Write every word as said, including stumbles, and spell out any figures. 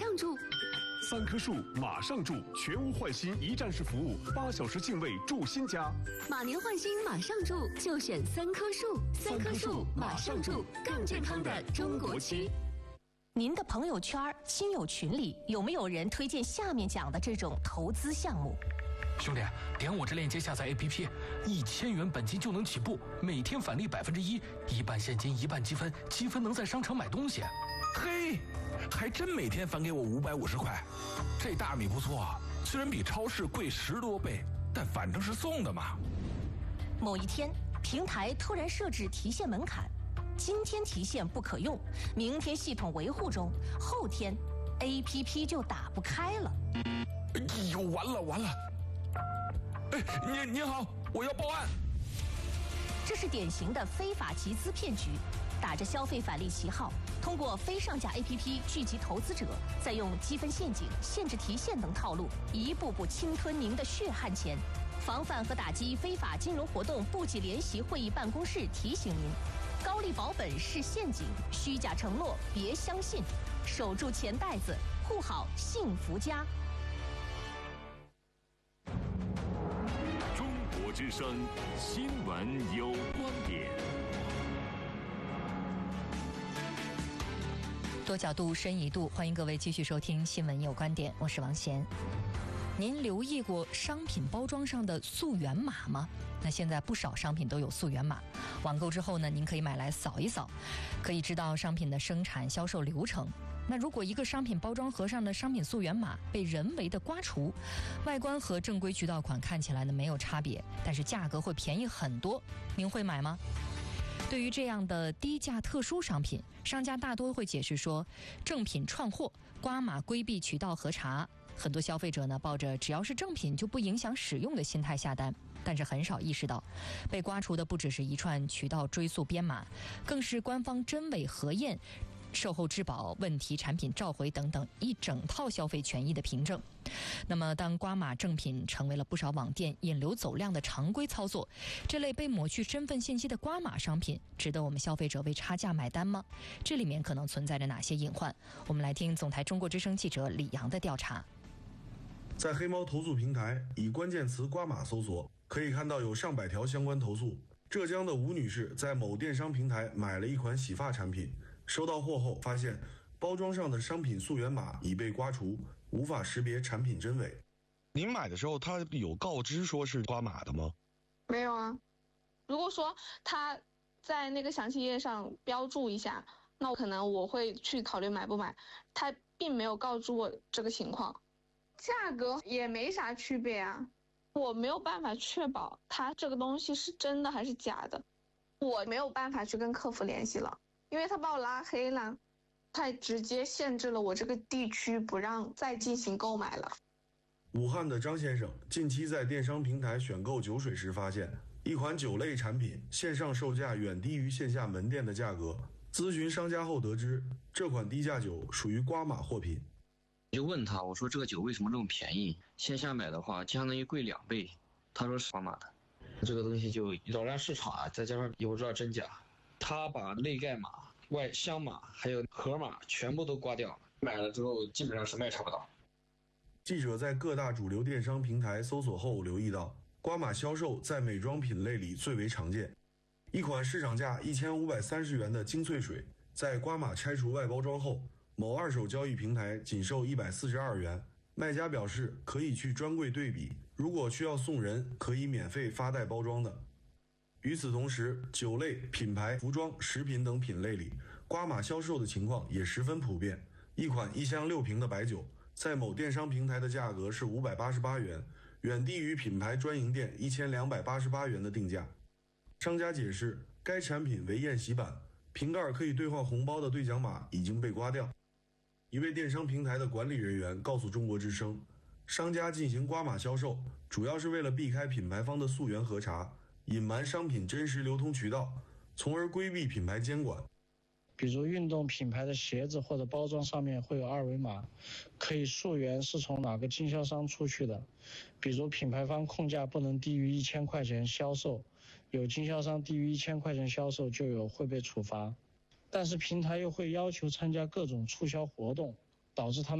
上住。 三棵树马上住，全屋换新一站式服务，八小时净位住新家。 马年换新马上住，就选三棵树。三棵树马上住，更健康的中国区。 您的朋友圈、亲友群里有没有人推荐下面讲的这种投资项目？ 兄弟，点我这链接下载 A P P， 一千元本金就能起步，每天返利百分之一，一半现金一半积分，积分能在商场买东西。 嘿，还真每天返给我五百五十块，这大米不错啊，虽然比超市贵十多倍，但反正是送的嘛。 某一天，平台突然设置提现门槛，今天提现不可用，明天系统维护中，后天 A P P 就打不开了。 哎呦，完了完了！哎，您您好，我要报案。 这是典型的非法集资骗局，打着消费返利旗号，通过非上架 A P P 聚集投资者，再用积分陷阱、限制提现等套路，一步步侵吞您的血汗钱。防范和打击非法金融活动部级联席会议办公室提醒您：高利保本是陷阱，虚假承诺别相信，守住钱袋子，护好幸福家。 中国之声新闻有观点。 多角度深一度，欢迎各位继续收听新闻有观点，我是王贤。您留意过商品包装上的溯源码吗？那现在不少商品都有溯源码，网购之后呢，您可以买来扫一扫，可以知道商品的生产销售流程。那如果一个商品包装盒上的商品溯源码被人为的刮除，外观和正规渠道款看起来呢没有差别，但是价格会便宜很多，您会买吗？对于这样的低价特殊商品，商家大多会解释说正品串货，刮码规避渠道核查。很多消费者呢抱着只要是正品就不影响使用的心态下单，但是很少意识到被刮除的不只是一串渠道追溯编码，更是官方真伪核验、售后质保问题、产品召回等等一整套消费权益的凭证。那么当刮码正品成为了不少网店引流走量的常规操作，这类被抹去身份信息的刮码商品值得我们消费者为差价买单吗？这里面可能存在着哪些隐患？我们来听总台中国之声记者李阳的调查。 在黑猫投诉平台以关键词刮码搜索，可以看到有上百条相关投诉。浙江的吴女士在某电商平台买了一款洗发产品，收到货后发现包装上的商品溯源码已被刮除，无法识别产品真伪。 您买的时候他有告知说是刮码的吗？ 没有啊。如果说他在那个详细页上标注一下，那可能我会去考虑买不买。他并没有告诉我这个情况。价格也没啥区别啊，我没有办法确保它这个东西是真的还是假的，我没有办法去跟客服联系了，因为他把我拉黑了，他直接限制了我这个地区不让再进行购买了。 武汉的张先生近期在电商平台选购酒水时发现，一款酒类产品线上售价远低于线下门店的价格，咨询商家后得知，这款低价酒属于刮码货品。 就问他，我说这个酒为什么这么便宜？线下买的话相当于贵两倍。他说是刮码的，这个东西就扰乱市场啊，再加上也不知道真假。他把内盖码、外箱码还有盒码全部都刮掉，买了之后基本上什么也查不到。 记者在各大主流电商平台搜索后留意到，刮码销售在美妆品类里最为常见。一款市场价一千五百三十元的精粹水，在刮码拆除外包装后，某二手交易平台仅售一百四十二元，卖家表示可以去专柜对比，如果需要送人，可以免费发带包装的。与此同时，酒类、品牌、服装、食品等品类里，刮码销售的情况也十分普遍。一款一箱六瓶的白酒，在某电商平台的价格是五百八十八元，远低于品牌专营店一千两百八十八元的定价。商家解释，该产品为宴席版，瓶盖可以兑换红包的兑奖码已经被刮掉。一位电商平台的管理人员告诉中国之声，商家进行刮码销售，主要是为了避开品牌方的溯源核查，隐瞒商品真实流通渠道，从而规避品牌监管。 比如运动品牌的鞋子或者包装上面会有二维码，可以溯源是从哪个经销商出去的。比如品牌方控价不能低于一千块钱销售，有经销商低于一千块钱销售就有会被处罚。但是平台又会要求参加各种促销活动，导致他们